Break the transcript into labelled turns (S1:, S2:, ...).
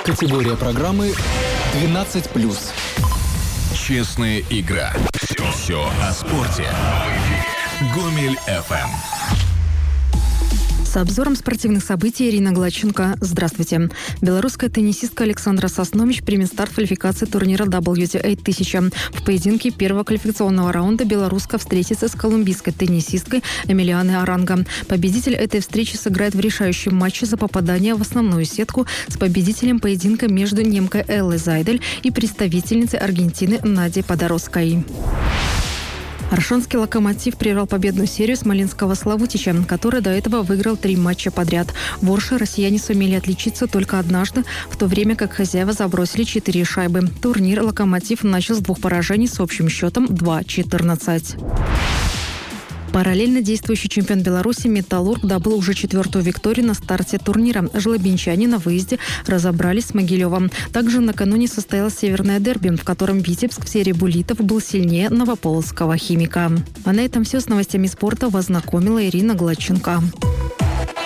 S1: Категория программы 12+.
S2: Честная игра. Все о спорте. Гомель FM.
S3: С обзором спортивных событий Ирина Глаченко. Здравствуйте. Белорусская теннисистка Александра Соснович примет старт квалификации турнира WTA 1000. В поединке первого квалификационного раунда белоруска встретится с колумбийской теннисисткой Эмилианой Аранго. Победитель этой встречи сыграет в решающем матче за попадание в основную сетку с победителем поединка между немкой Эллой Зайдель и представительницей Аргентины Надей Подорожской. Аршанский «Локомотив» прервал победную серию смоленского «Славутича», который до этого выиграл 3 матча подряд. В Орше россияне сумели отличиться только однажды, в то время как хозяева забросили 4 шайбы. Турнир «Локомотив» начал с 2 поражений с общим счетом 2-14. Параллельно действующий чемпион Беларуси «Металлург» добыл уже 4-ю викторию на старте турнира. Жлобинчане на выезде разобрались с Могилевым. Также накануне состоялось северное дерби, в котором Витебск в серии буллитов был сильнее новополоцкого «Химика». А на этом все с новостями спорта. Вас знакомила Ирина Глаченко.